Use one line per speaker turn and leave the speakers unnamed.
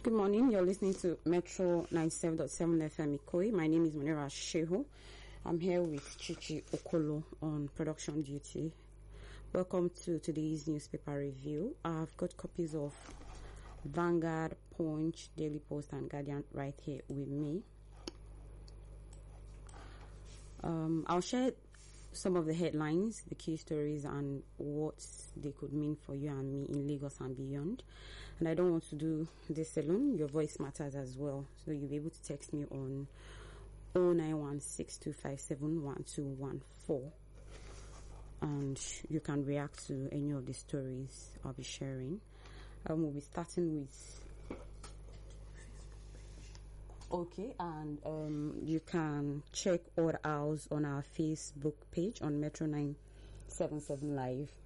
Good morning. You're listening to Metro 97.7 FM Ikoyi. My name is Munira Shehu. I'm here with Chichi Okolo on production duty. Welcome to today's newspaper review. I've got copies of Vanguard, Punch, Daily Post, and Guardian right here with me. I'll share some of the headlines, the key stories, and what they could mean for you and me in Lagos and beyond. And I don't want to do this alone. Your voice matters as well. So you'll be able to text me on 09162571214. And you can react to any of the stories I'll be sharing. We'll be starting with... Okay, and you can check all ours on our Facebook page on Metro 977 Live.